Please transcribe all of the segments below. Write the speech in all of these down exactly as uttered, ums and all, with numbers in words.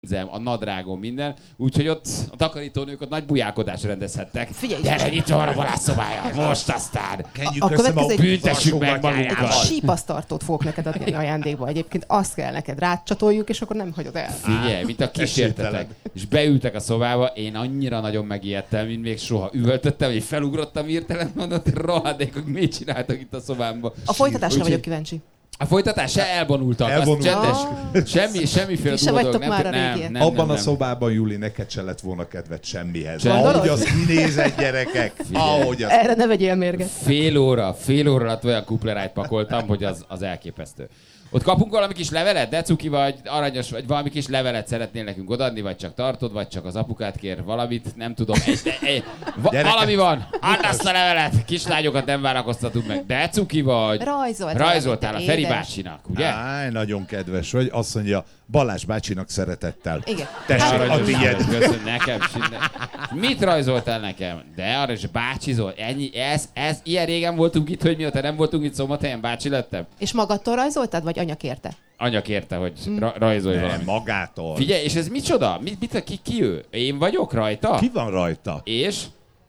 a nadrágon minden, úgyhogy ott a takarítónők ott nagy bujálkodást rendezhettek. Figyelj! Gyere, nyitva van a balásszobája! Most aztán! A, a következő büntessük meg magunkat! egy sípasztartót fogok neked adni ajándékba. Egyébként azt kell neked rácsatoljuk, és akkor nem hagyod el. Figyelj, mint a kísértetek. És beültek a szobába, én annyira nagyon megijedtem, mint még soha. Üvöltöttem, hogy felugrottam hirtelen, mondott, hogy rohadékok, mit csináltak itt a szobámban. A folytatásra vagyok kíváncsi. A folytatás se elvonultak, Elvonul. csendes, semmi, semmiféle Ti se vagytok nem, már a nem, régiek. nem, Abban nem, a nem. szobában, Juli, neked se lett volna kedved semmihez. Gondolod? Ahogy az kinézett, gyerekek, ahogy az... Erre ne vegyél mérget. Fél óra, fél óra alatt olyan kuplerájt pakoltam, hogy az, az elképesztő. Ott kapunk valami kis levelet, de cuki vagy, aranyos vagy, valami kis levelet szeretnél nekünk odaadni, vagy csak tartod, vagy csak az apukát kér valamit, nem tudom. Egy, de, egy, va, valami van, add azt a levelet, kislányokat nem várakoztatunk meg, de cuki vagy. Rajzoltál. Rajzoltál a Feri édes. bácsinak, ugye? Áj, nagyon kedves vagy. Azt mondja, Balázs bácsinak szeretettel. Igen. Tessék, Hát, a tiéd. Köszönöm, nekem sinne. Mit rajzoltál nekem? De arra is bácsizol. Ennyi, ez, ez, ilyen régen voltunk itt, hogy mióta nem voltunk itt Szombathelyen, bácsi lettem. És magadtól rajzoltad, vagy anya kérte? Anya kérte, hogy ra- rajzolj Nem, valamit. magától. Figyelj, és ez micsoda? Mit, mit, ki, ki ő? Én vagyok rajta? Ki van rajta? És?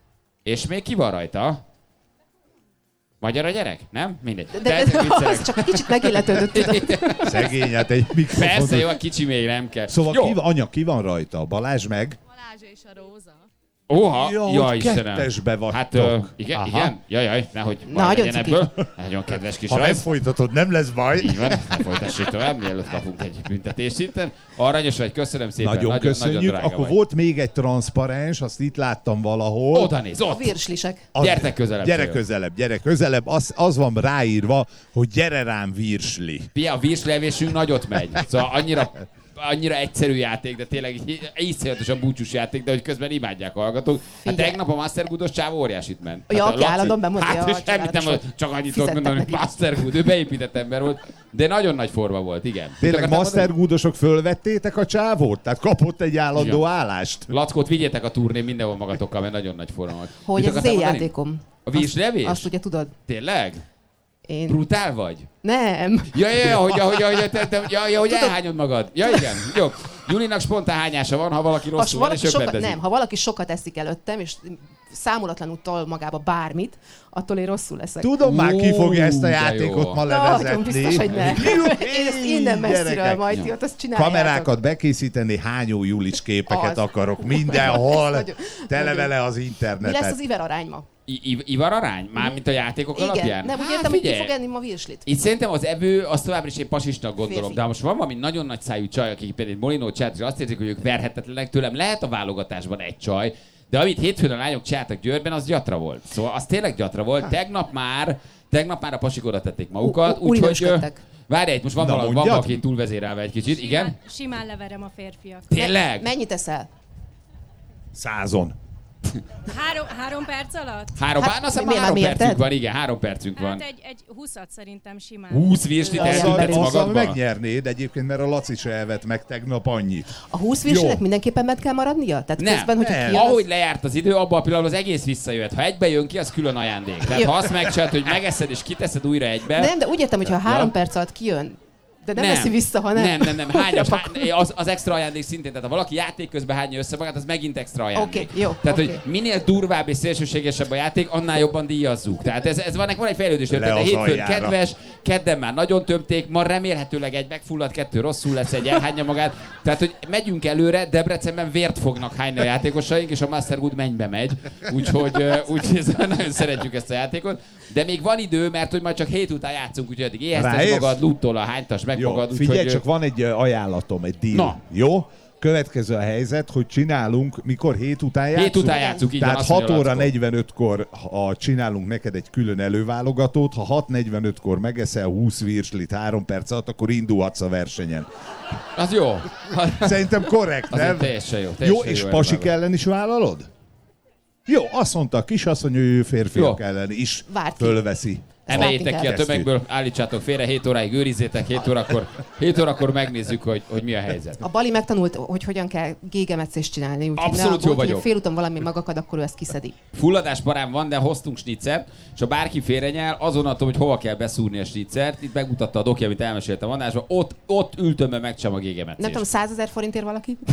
És még ki van rajta? Magyar a gyerek? Nem? Mindegy. De, de, de az csak egy kicsit megilletődött, tudod. Szegény, hát egy mikrofon. Persze, jó, a kicsi még nem kell. Szóval jó. ki, anya, ki van rajta? Balázs meg? Balázs és a Róza. Óha, Jó, ja, hogy Istenem. kettesbe vagytok. Hát, ö, igen, Aha. igen, jaj, jaj, nehogy baj Nagyon legyen cuki. ebből. Nagyon kedves kis Ha nem rajz. folytatod, nem lesz baj. Így van, ne folytassuk tovább, mielőtt kapunk egy büntetés szinten. Aranyos vagy, köszönöm szépen. Nagyon, nagyon köszönjük. Nagyon drága Akkor vagy. volt még egy transzparens, azt itt láttam valahol. Oda néz, A ott. virslisek. Az- Gyertek közelebb. Gyere Csajok. közelebb, gyere közelebb. Az, az van ráírva, hogy gyere rám virsli. Pia, a virslevésünk nagyot megy. Szóval annyira, annyira egyszerű játék, de tényleg így- iszonyatosan búcsús játék, de hogy közben imádják a hallgatók. Hát Figyelj. tegnap a Master Good-os csávó óriásit ment. Ja, a aki Laci- állandóan bemondja, Hát ja, és semmit nem, csodálatos volt, csak annyit tudok Fizettek mondani, hogy neki. Master Good, ő beépített ember volt, de nagyon nagy forma volt, igen. Mit Tényleg akartál Master mondani? Goodosok fölvettétek a csávót? Tehát kapott egy állandó Igen. állást? Lackót vigyétek a turnén mindenhol magatokkal, mert nagyon nagy forma volt. Hogy Mit ez az akartál én mondani? játékom. A virslevés? Azt ugye tudod. Tényleg? Én... Brutál vagy? Nem. Ja, ja, ja, hogy, hogy, hogy, te, te, ja, ja, hogy elhányod magad. Ja, igen. Jó. Julinak spontán hányása van, ha valaki Ha rosszul van, valaki és sokat, öklendezik. nem, ha valaki sokat eszik előttem, és számolatlanul tol magába bármit, attól én rosszul leszek. Tudom már, ki fogja ezt a Ú, de játékot jó. ma Nagyon levezetni. biztos, hogy nem. Jó, Én ezt innen messziről gyerekek. majd, ti ott azt csináljátok. Kamerákat bekészíteni, hányó Julics képeket Az. akarok mindenhol. Nagyon- Tele nagyon. vele az Mi internetet. lesz az Iver arány ma? I- I- Ivar arány? Mármint a játékok Igen, alapján? nem úgy Hát értem, hogy ki figyelj, fog enni ma virslit. itt szerintem az evő, az továbbra is én pasisnak gondolom, Férfi. de ha most van valami nagyon nagy szájú csaj, akik például Molinó csináltak, és azt érzik, hogy ők verhetetlenek tőlem, lehet a válogatásban egy csaj, de amit hétfőn a lányok csináltak Győrben, az gyatra volt. Szóval az tényleg gyatra volt. Tegnap már, tegnap már a pasik oda tették magukat, U- u- úgyhogy... újraösködtek. Várj, itt most van Na, valami, van mondjad. valaki túlvezérelve egy kicsit, igen? Simán, simán leverem a férfiak. Tényleg? Mennyit eszel? Százon. Három, három perc alatt? Három, Hát, hát, azt hiszem, miért három már percünk mérted? van, igen, három percünk van. Hát egy, egy húszat szerintem simán. húsz virslit Azzal- eltüntetsz Azzal, azzal magadba? megnyernéd egyébként, mert a Laci se elvett meg tegnap annyit. A húsz virslinek Jó. mindenképpen meg kell maradnia? Tehát Nem, közben, hogyha nem. kijön, az- Ahogy lejárt az idő, abban a pillanatban az egész visszajöhet. Ha egybe jön ki, az külön ajándék. Tehát Jó. ha azt megcsinálod, hogy megeszed és kiteszed újra egybe... Nem, de úgy értem, hogy ha három Ja. perc alatt kijön, de nem, veszi vissza, hanem... Nem, nem, nem. Hányas, Akkor- hány, az, az extra ajándék szintén. Tehát ha valaki játék közben hányja össze magát, az megint extra ajándék. Oké, jó, Tehát, oké. hogy minél durvább és szélsőségesebb a játék, annál jobban díjazzuk. Tehát ez, ez van, van egy fejlődés. Le Tehát az hétfőn aljára. kedves, kedden már nagyon tömték, ma remélhetőleg egy megfulladt, kettő rosszul lesz, egy elhányja magát. Tehát, hogy megyünk előre, Debrecenben vért fognak hányni a játékosaink, és a Master Good mennybe megy. Úgyhogy, ö, úgyhogy nagyon szeretjük ezt a játékot. De még van idő, mert hogy majd csak hét után játszunk, úgyhogy addig éheztes Ráérsz? magad, luttól a hánytas meg Jó, magad. figyelj, úgyhogy, csak van egy ö, ajánlatom, egy deal. Na. Jó? Következő a helyzet, hogy csinálunk, mikor hét után játszunk? Hét után játszunk, így van, Tehát azt hat mondja óra Lackó. negyvenötkor ha csinálunk neked egy külön előválogatót, ha hat negyvenötkor megeszel húsz virslit három perc alatt, akkor indulhatsz a versenyen. Az jó. Szerintem korrekt, Azért nem? teljesen jó. Jó, Teljesen és jó pasik előválogatás. ellen is vállalod? Jó, azt mondta a kisasszony, hogy ő férfiak Jó. ellen is Várt ki. fölveszi. Emeljétek ki a Kezdjük. tömegből, állítsátok félre, hét óráig őrizzétek, hét órakor, hét órakor megnézzük, hogy, hogy mi a helyzet. A Bali megtanult, hogy hogyan kell gégemetszést csinálni. Úgyhogy Abszolút ne jó aggódj, vagyok. hogy félúton valami magakad, akkor ő ezt kiszedi. Fulladás parán van, de hoztunk snitzert, és ha bárki félrenyel, azon attól, hogy hova kell beszúrni a snitzert, itt megmutatta a doki, amit elmeséltem a adásban, ott, ott ültöm be meg sem a gégemetszést. Nem tudom, százezer forintért valaki?